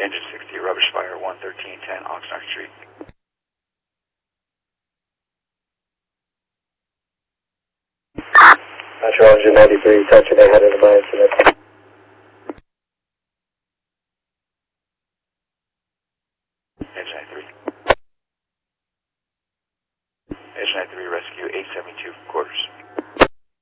Engine 60, rubbish fire, 11310 Oxnard Street. Metro Engine 93, touching ahead of my incident. Engine 93.